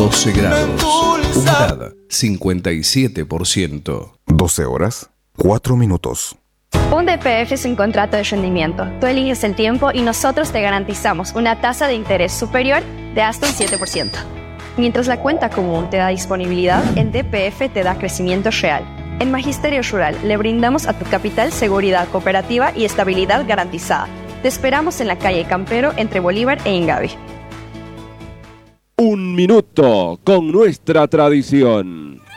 12 grados. Humedad 57%. 12 horas, 4 minutos. Un DPF es un contrato de rendimiento. Tú eliges el tiempo y nosotros te garantizamos una tasa de interés superior de hasta un 7%. Mientras la cuenta común te da disponibilidad, el DPF te da crecimiento real. En Magisterio Rural le brindamos a tu capital seguridad cooperativa y estabilidad garantizada. Te esperamos en la calle Campero entre Bolívar e Ingavi. Un minuto con nuestra tradición.